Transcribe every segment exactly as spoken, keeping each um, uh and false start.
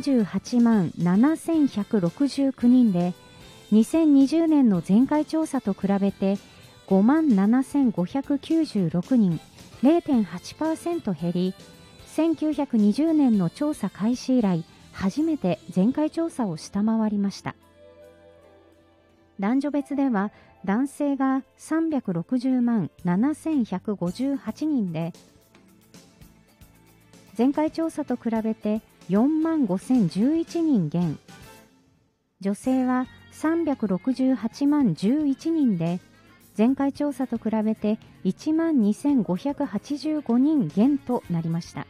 にじゅうはちまんななせんひゃくろくじゅうきゅうにんで、にせんにじゅうねんの前回調査と比べてごまんななせんごひゃくきゅうじゅうろくにん、れいてんはちパーセント 減り、せんきゅうひゃくにじゅうねんの調査開始以来、初めて前回調査を下回りました。男女別では、男性がさんびゃくろくじゅうまんななせんひゃくごじゅうはちにんで、前回調査と比べてよんまんごせんじゅういちにん減、女性はさんびゃくろくじゅうはちまんじゅういちにんで、前回調査と比べていちまんにせんごひゃくはちじゅうごにん減となりました。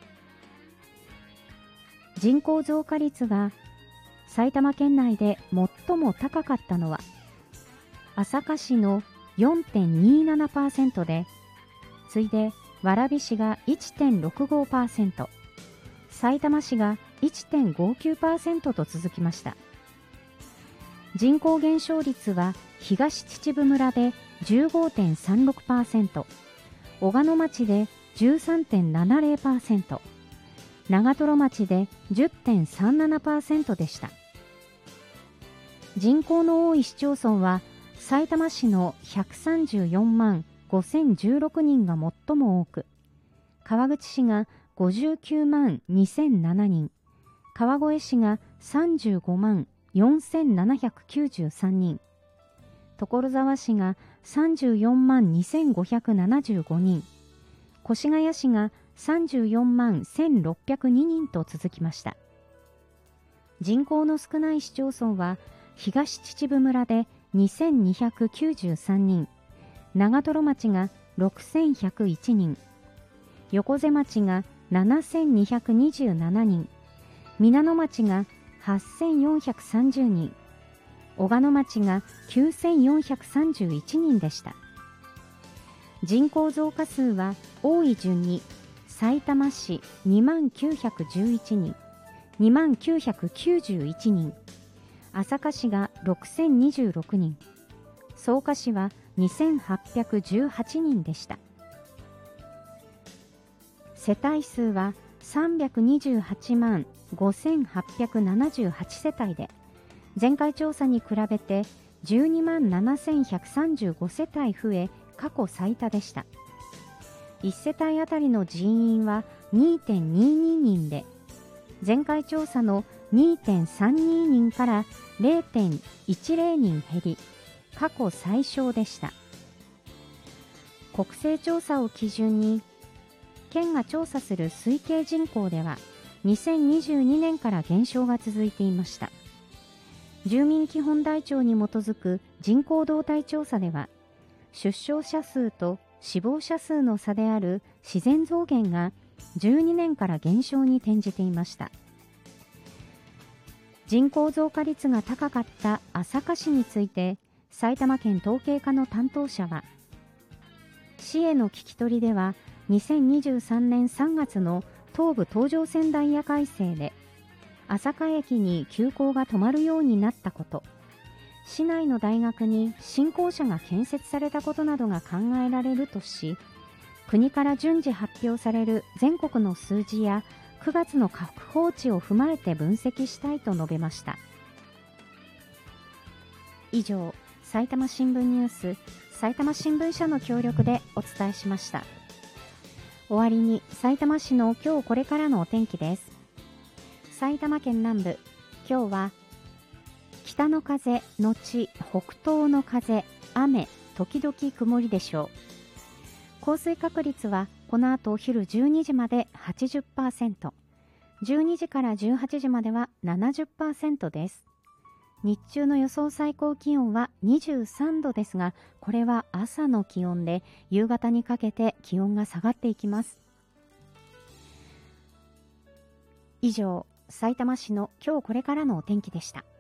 人口増加率が埼玉県内で最も高かったのは、朝霞市の よんてんにーななパーセント で、次いで蕨市が いってんろくごパーセント、さいたま市が いってんごきゅうパーセント と続きました。人口減少率は東秩父村で じゅうごてんさんろくパーセント、小鹿野町で じゅうさんてんななぜろパーセント、長瀞町で じゅってんさんななパーセント でした。人口の多い市町村は、さいたま市のひゃくさんじゅうよんまんごせんじゅうろくにんが最も多く、川口市がごじゅうきゅうまんにせんななにん、川越市がさんじゅうごまんよんせんななひゃくきゅうじゅうさんにん、所沢市がさんじゅうよんまんにせんごひゃくななじゅうごにん、越谷市がさんじゅうよんまんせんろっぴゃくににんと続きました。人口の少ない市町村は、東秩父村でにせんにひゃくきゅうじゅうさんにん、長瀞町がろくせんひゃくいちにん、横瀬町がななせんにひゃくにじゅうななにん、皆野町がはっせんよんひゃくさんじゅうにん、小鹿野町がきゅうせんよんひゃくさんじゅういちにんでした。人口増加数は多い順に、さいたま市にまんきゅうひゃくじゅういちにん、にまんきゅうひゃくきゅうじゅういちにん、朝霞市がろくせんにじゅうろくにん、草加市はにせんはっぴゃくじゅうはちにんでした。世帯数はさんびゃくにじゅうはちまんごせんはっぴゃくななじゅうはちせたいで、前回調査に比べてじゅうにまんななせんひゃくさんじゅうごせたい増え、過去最多でした。いち世帯あたりの人員は にてんにーにーにんで、前回調査の にてんさんにーにんから れいてんいちぜろにん減り、過去最少でした。国勢調査を基準に、県が調査する推計人口では、にせんにじゅうにねんから減少が続いていました。住民基本台帳に基づく人口動態調査では、出生者数と死亡者数の差である自然増減がじゅうにねんから減少に転じていました。人口増加率が高かった朝霞市について、埼玉県統計課の担当者は、市への聞き取りでは、にせんにじゅうさんねんさんがつの東武東上線ダイヤ改正で、朝霞駅に急行が止まるようになったこと、市内の大学に新校舎が建設されたことなどが考えられるとし、国から順次発表される全国の数字やくがつの確報値を踏まえて分析したいと述べました。以上、埼玉新聞ニュース、埼玉新聞社の協力でお伝えしました。終わりにさいたま市の今日これからのお天気です。埼玉県南部、今日は北の風のち北東の風、雨、時々曇りでしょう。降水確率はこの後お昼じゅうにじまで はちじゅっパーセント、じゅうにじからじゅうはちじまでは ななじゅっパーセント です。日中の予想最高気温はにじゅうさんどですが、これは朝の気温で、夕方にかけて気温が下がっていきます。以上、さいたま市の今日これからのお天気でした。